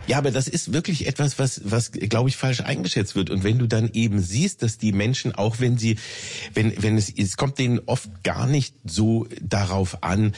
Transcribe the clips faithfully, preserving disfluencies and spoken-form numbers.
Ja, aber das ist wirklich etwas, was, was, glaube ich, falsch eingeschätzt wird. Und wenn du dann eben siehst, dass die Menschen, auch wenn sie, wenn, wenn es, es kommt denen oft gar nicht so darauf an,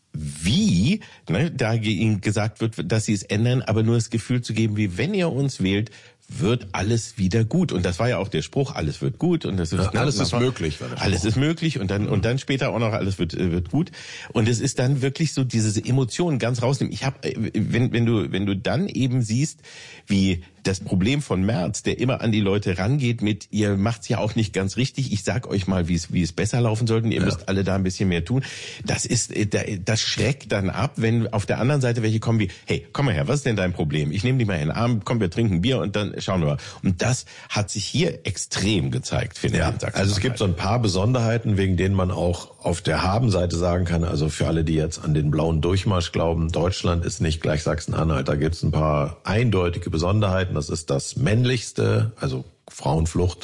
wie, ne, da ihnen gesagt wird, dass sie es ändern, aber nur das Gefühl zu geben, wie wenn ihr uns wählt, wird alles wieder gut. Und das war ja auch der Spruch, alles wird gut. Und das ist, ja, alles ist möglich. War der alles ist möglich und dann, und dann später auch noch, alles wird, wird gut. Und es ist dann wirklich so, diese Emotionen ganz rausnehmen. Ich habe, wenn, wenn du, wenn du dann eben siehst, wie das Problem von Merz, der immer an die Leute rangeht mit, ihr macht's ja auch nicht ganz richtig, ich sag euch mal, wie es, wie es besser laufen sollte, ihr ja. müsst alle da ein bisschen mehr tun. Das ist, das schreckt dann ab, wenn auf der anderen Seite welche kommen wie, hey, komm mal her, was ist denn dein Problem? Ich nehme dich mal in den Arm, komm, wir trinken Bier und dann schauen wir mal. Und das hat sich hier extrem gezeigt, finde ich. Ja, also es gibt so ein paar Besonderheiten, wegen denen man auch auf der Habenseite sagen kann, also für alle, die jetzt an den blauen Durchmarsch glauben, Deutschland ist nicht gleich Sachsen-Anhalt. Da gibt es ein paar eindeutige Besonderheiten. Das ist das männlichste, also Frauenflucht,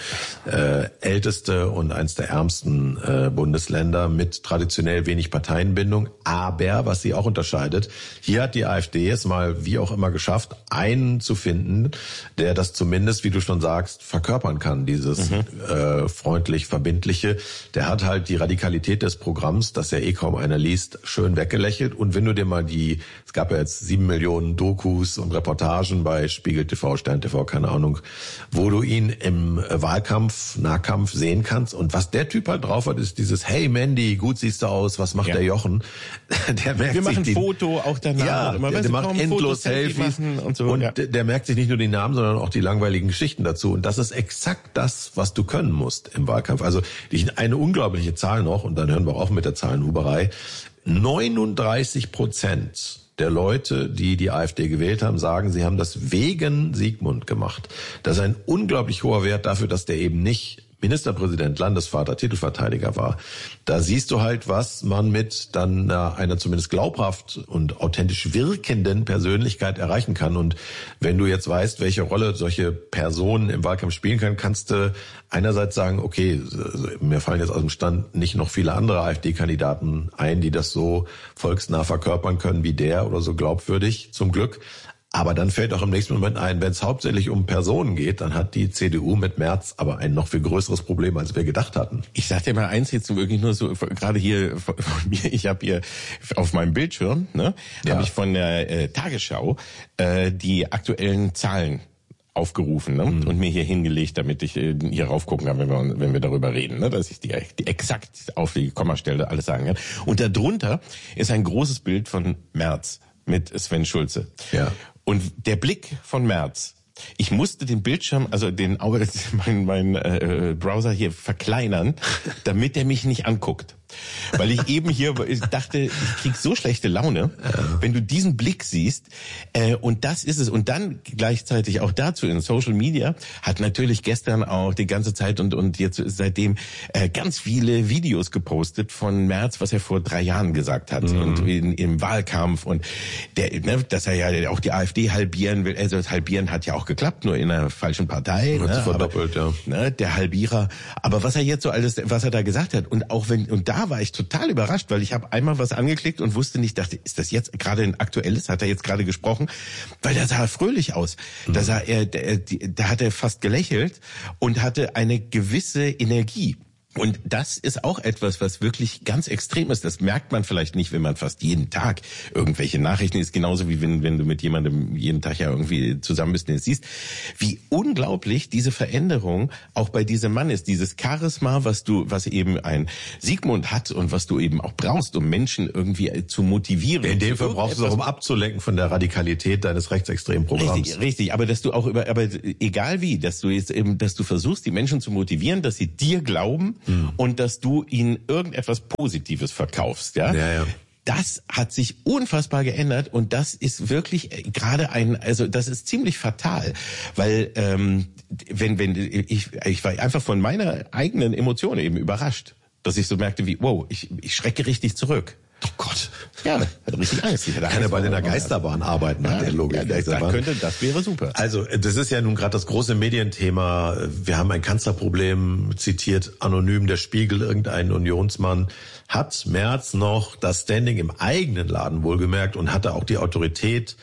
äh, älteste und eins der ärmsten äh, Bundesländer mit traditionell wenig Parteienbindung. Aber, was sie auch unterscheidet, hier hat die AfD es mal wie auch immer geschafft, einen zu finden, der das zumindest, wie du schon sagst, verkörpern kann, dieses mhm. äh, freundlich-verbindliche. Der hat halt die Radikalität des Programms, das ja eh kaum einer liest, schön weggelächelt. Und wenn du dir mal die, es gab ja jetzt sieben Millionen Dokus und Reportagen bei Spiegel T V, Stern T V, keine Ahnung, wo du ihn im Wahlkampf, Nahkampf sehen kannst. Und was der Typ halt drauf hat, ist dieses, hey Mandy, gut siehst du aus, was macht ja. der Jochen? Der merkt Wir machen sich ein Foto auch danach. Ja, immer, der, der macht endlos Selfies. Und, so, und ja. der, der merkt sich nicht nur die Namen, sondern auch die langweiligen Geschichten dazu. Und das ist exakt das, was du können musst im Wahlkampf. Also eine unglaubliche Zahl noch, und dann hören wir auch auf mit der Zahlenhuberei. neununddreißig Prozent der Leute, die die AfD gewählt haben, sagen, sie haben das wegen Sigmund gemacht. Das ist ein unglaublich hoher Wert dafür, dass der eben nicht Ministerpräsident, Landesvater, Titelverteidiger war. Da siehst du halt, was man mit dann einer zumindest glaubhaft und authentisch wirkenden Persönlichkeit erreichen kann. Und wenn du jetzt weißt, welche Rolle solche Personen im Wahlkampf spielen können, kannst du einerseits sagen, okay, mir fallen jetzt aus dem Stand nicht noch viele andere AfD-Kandidaten ein, die das so volksnah verkörpern können wie der oder so glaubwürdig, zum Glück. Aber dann fällt auch im nächsten Moment ein, wenn es hauptsächlich um Personen geht, dann hat die C D U mit Merz aber ein noch viel größeres Problem, als wir gedacht hatten. Ich sag dir mal eins jetzt wirklich nur so, gerade hier von mir, ich habe hier auf meinem Bildschirm, ne, ja. habe ich von der äh, Tagesschau äh, die aktuellen Zahlen aufgerufen, ne? Mhm. Und mir hier hingelegt, damit ich äh, hier raufgucken kann, wenn wir, wenn wir darüber reden, ne? Dass ich die, die exakt auf die Kommastelle alles sagen kann. Und darunter ist ein großes Bild von Merz mit Sven Schulze. Ja. Und der Blick von Merz, ich musste den Bildschirm, also den mein, mein äh, Browser hier verkleinern, damit er mich nicht anguckt. Weil ich eben hier ich dachte, ich krieg so schlechte Laune, ja. wenn du diesen Blick siehst. Äh, und das ist es. Und dann gleichzeitig auch dazu in Social Media hat natürlich gestern auch die ganze Zeit und und jetzt seitdem äh, ganz viele Videos gepostet von Merz, was er vor drei Jahren gesagt hat mhm. und in, im Wahlkampf und der, ne, dass er ja auch die AfD halbieren will. Also das Halbieren hat ja auch geklappt, nur in einer falschen Partei. Ne, verdoppelt, aber, ja. Ne, der Halbierer. Aber was er jetzt so alles, was er da gesagt hat und auch wenn und da war ich total überrascht, weil ich habe einmal was angeklickt und wusste nicht, dachte, ist das jetzt gerade ein aktuelles? Hat er jetzt gerade gesprochen? Weil der sah fröhlich aus. Mhm. Da sah er, da, da hat er fast gelächelt und hatte eine gewisse Energie. Und das ist auch etwas, was wirklich ganz extrem ist. Das merkt man vielleicht nicht, wenn man fast jeden Tag irgendwelche Nachrichten ist. Genauso wie wenn, wenn du mit jemandem jeden Tag ja irgendwie zusammen bist und es siehst. Wie unglaublich diese Veränderung auch bei diesem Mann ist. Dieses Charisma, was du, was eben ein Sigmund hat und was du eben auch brauchst, um Menschen irgendwie zu motivieren. In dem Fall brauchst du es auch, um abzulenken von der Radikalität deines rechtsextremen Programms. Richtig, richtig. Aber dass du auch über, aber egal wie, dass du jetzt eben, dass du versuchst, die Menschen zu motivieren, dass sie dir glauben, und dass du ihnen irgendetwas Positives verkaufst, ja? Ja, ja. Das hat sich unfassbar geändert und das ist wirklich gerade ein, also das ist ziemlich fatal, weil ähm, wenn wenn ich ich war einfach von meiner eigenen Emotion eben überrascht, dass ich so merkte wie wow, ich ich schrecke richtig zurück. Oh Gott. Ja, hat richtig Angst. Ich hatte Kann er bei einer Geisterbahn arbeiten, ja, hat der Logik. Ja, das, das könnte, das wäre super. Also, das ist ja nun gerade das große Medienthema. Wir haben ein Kanzlerproblem, zitiert anonym der Spiegel, irgendein Unionsmann. Hat Merz noch das Standing im eigenen Laden wohlgemerkt und hatte auch die Autorität,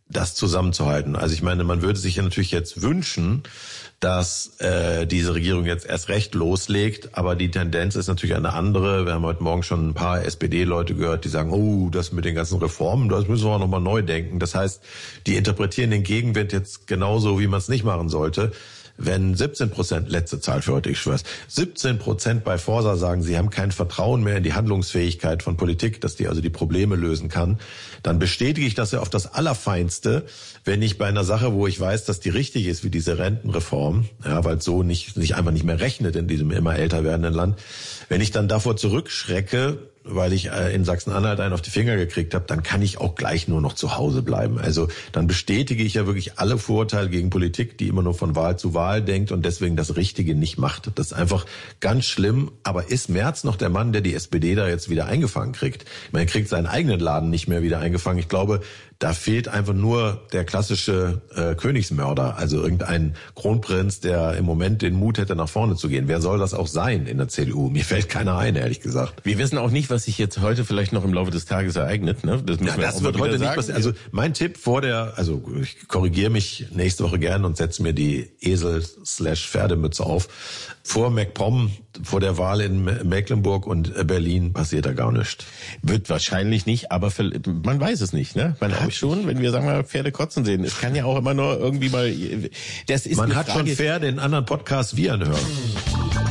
das zusammenzuhalten. Also ich meine, man würde sich ja natürlich jetzt wünschen, dass äh, diese Regierung jetzt erst recht loslegt, aber die Tendenz ist natürlich eine andere. Wir haben heute Morgen schon ein paar S P D-Leute gehört, die sagen, oh, das mit den ganzen Reformen, das müssen wir nochmal neu denken. Das heißt, die interpretieren den Gegenwind jetzt genauso, wie man es nicht machen sollte. Wenn siebzehn Prozent, letzte Zahl für heute, ich schwör's, siebzehn Prozent bei Forsa sagen, sie haben kein Vertrauen mehr in die Handlungsfähigkeit von Politik, dass die also die Probleme lösen kann, dann bestätige ich das ja auf das Allerfeinste, wenn ich bei einer Sache, wo ich weiß, dass die richtig ist, wie diese Rentenreform, ja, weil es so nicht, nicht einfach nicht mehr rechnet in diesem immer älter werdenden Land, wenn ich dann davor zurückschrecke, weil ich in Sachsen-Anhalt einen auf die Finger gekriegt habe, dann kann ich auch gleich nur noch zu Hause bleiben. Also dann bestätige ich ja wirklich alle Vorurteile gegen Politik, die immer nur von Wahl zu Wahl denkt und deswegen das Richtige nicht macht. Das ist einfach ganz schlimm. Aber ist Merz noch der Mann, der die S P D da jetzt wieder eingefangen kriegt? Ich meine, er kriegt seinen eigenen Laden nicht mehr wieder eingefangen. Ich glaube, da fehlt einfach nur der klassische äh, Königsmörder, also irgendein Kronprinz, der im Moment den Mut hätte, nach vorne zu gehen. Wer soll das auch sein in der C D U? Mir fällt keiner ein, ehrlich gesagt. Wir wissen auch nicht, was sich jetzt heute vielleicht noch im Laufe des Tages ereignet. Ne? Das, ja, das wird heute nicht passieren. Also mein Tipp vor der, also ich korrigiere mich nächste Woche gerne und setze mir die Esel-slash-Pferdemütze auf. Vor MacPom, vor der Wahl in Mecklenburg und Berlin passiert da gar nichts. Wird wahrscheinlich nicht, aber man weiß es nicht. Ne? Man hat schon, wenn wir sagen wir Pferde kotzen sehen, es kann ja auch immer nur irgendwie mal. Das ist man hat Frage, schon Pferde in anderen Podcasts wie anhören.